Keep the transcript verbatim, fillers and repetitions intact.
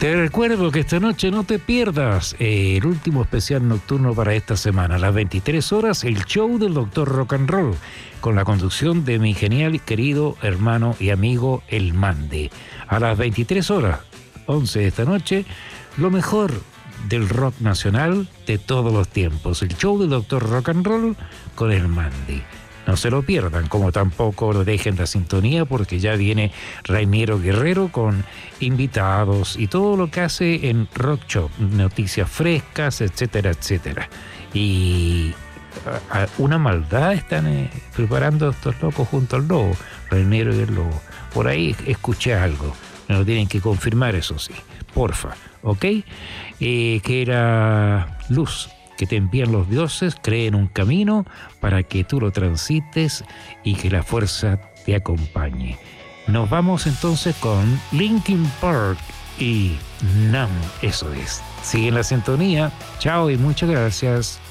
Te recuerdo que esta noche no te pierdas eh, el último especial nocturno para esta semana. A las veintitrés horas, el show del doctor Rock and Roll, con la conducción de mi genial y querido hermano y amigo El Mande. A las veintitrés horas, once de esta noche, lo mejor del rock nacional de todos los tiempos. El show del doctor Rock and Roll con El Mande. No se lo pierdan, como tampoco lo dejen la sintonía, porque ya viene Rainiero Guerrero con invitados y todo lo que hace en Rock Shop, noticias frescas, etcétera, etcétera. Y a, a una maldad están eh, preparando estos locos junto al lobo, Rainiero y el lobo. Por ahí escuché algo, me lo tienen que confirmar, eso sí, porfa, ¿ok? Eh, que era Luz, que te envían los dioses, creen un camino para que tú lo transites y que la fuerza te acompañe. Nos vamos entonces con Linkin Park y Numb, eso es. Sigue en la sintonía. Chao y muchas gracias.